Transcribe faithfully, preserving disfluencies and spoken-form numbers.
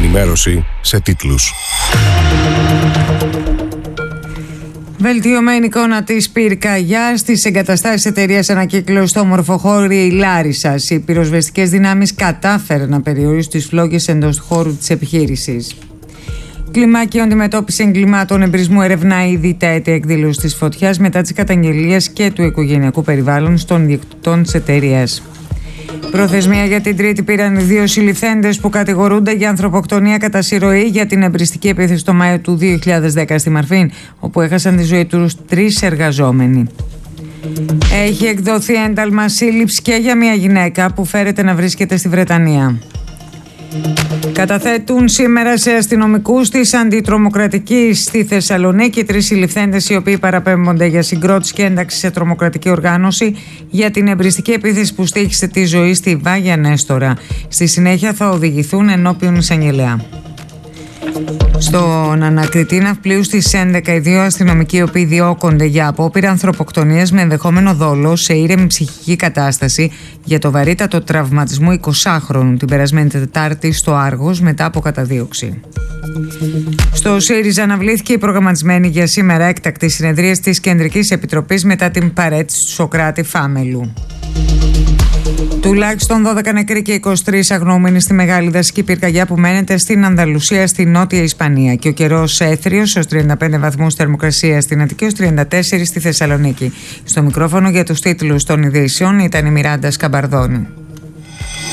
Ενημέρωση σε τίτλους. Βελτιωμένη εικόνα της πυρκαγιάς στις εγκαταστάσεις εταιρείας ανακύκλωσης στο Μορφοχώρι Λάρισσας. Οι πυροσβεστικές δυνάμεις κατάφεραν να περιορίσουν τις φλόγες εντός του χώρου της επιχείρησης. Κλιμάκιο αντιμετώπιση εγκλημάτων εμπρισμού ερευνά ήδη τα αίτια εκδήλωσης της φωτιάς μετά τις καταγγελίες και του οικογενειακού περιβάλλοντος των διοκτητών της εταιρείας. Προθεσμία για την Τρίτη πήραν οι δύο συλληφθέντες που κατηγορούνται για ανθρωποκτονία κατά συρροή για την εμπριστική επίθεση το Μάιο του δύο χιλιάδες δέκα στη Μαρφίν, όπου έχασαν τη ζωή τους τρεις εργαζόμενοι. Έχει εκδοθεί ένταλμα σύλληψη και για μια γυναίκα που φέρεται να βρίσκεται στη Βρετανία. Καταθέτουν σήμερα σε αστυνομικούς της αντιτρομοκρατικής στη Θεσσαλονίκη τρεις συλληφθέντες οι οποίοι παραπέμπονται για συγκρότηση και ένταξη σε τρομοκρατική οργάνωση για την εμπριστική επίθεση που στοίχησε τη ζωή στη Βάγια Νέστορα. Στη συνέχεια θα οδηγηθούν ενώπιον εισαγγελέα. Στον ανακριτή ναυπλίου στις έντεκα οι δύο αστυνομικοί οι οποίοι διώκονται για απόπειρα ανθρωποκτονίας με ενδεχόμενο δόλο σε ήρεμη ψυχική κατάσταση για το βαρύτατο τραυματισμό εικοσάχρονου την περασμένη Τετάρτη στο Άργος μετά από καταδίωξη. Στο ΣΥΡΙΖΑ αναβλήθηκε η προγραμματισμένη για σήμερα έκτακτη συνεδρία της Κεντρικής Επιτροπής μετά την παρέτηση του Σωκράτη Φάμελου. Τουλάχιστον δώδεκα νεκροί και είκοσι τρεις αγνοούμενοι στη μεγάλη δασική πυρκαγιά που μένεται στην Ανδαλουσία στη Νότια Ισπανία και ο καιρός έθριος ως τριάντα πέντε βαθμούς θερμοκρασία στην Αττική, ως τριάντα τέσσερα στη Θεσσαλονίκη. Στο μικρόφωνο για τους τίτλους των ειδήσεων ήταν η Μιράντα Σκαμπαρδόνη.